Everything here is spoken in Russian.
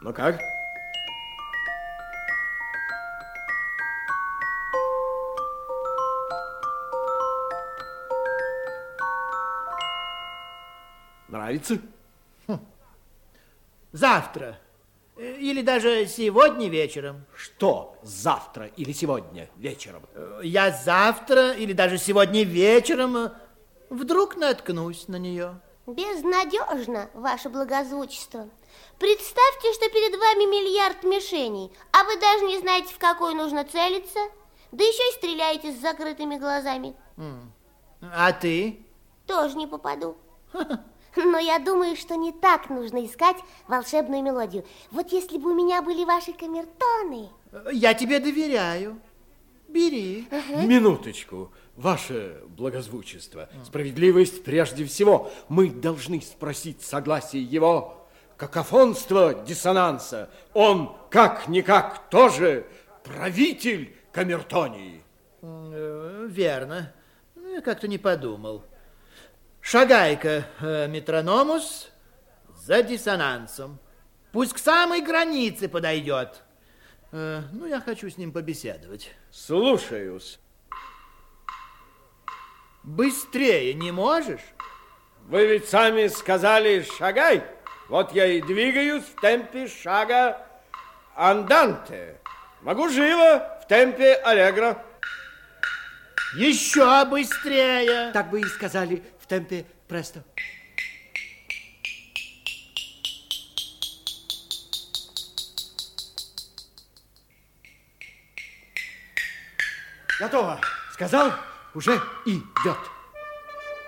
Ну как? Нравится? Завтра. Или даже сегодня вечером. Что завтра или сегодня вечером? Я завтра или даже сегодня вечером вдруг наткнусь на нее. Безнадежно, ваше благозвучество. Представьте, что перед вами миллиард мишеней, а вы даже не знаете, в какой нужно целиться, да еще и стреляете с закрытыми глазами. А ты? Тоже не попаду. Но я думаю, что не так нужно искать волшебную мелодию. Вот если бы у меня были ваши камертоны... Я тебе доверяю. Бери. Минуточку, ваше благозвучество. Справедливость прежде всего. Мы должны спросить согласие его. Какофонство диссонанса. Он, как-никак, тоже правитель камертонии. Верно. Я как-то не подумал. Шагай-ка, метрономус, за диссонансом. Пусть к самой границе подойдет. Ну, я хочу с ним побеседовать. Слушаюсь. Быстрее не можешь? Вы ведь сами сказали «шагай». Вот я и двигаюсь в темпе шага анданте. Могу живо в темпе аллегро. Еще быстрее. Так бы и сказали в темпе престо. Готово. Сказал, уже идет.